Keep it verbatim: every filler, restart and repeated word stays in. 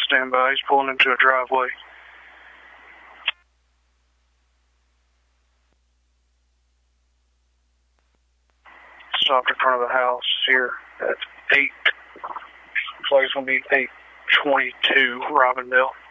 stand by. He's pulling into a driveway. Stopped in front of the house here at eight. Looks like it's going to be eight twenty-two Robindale.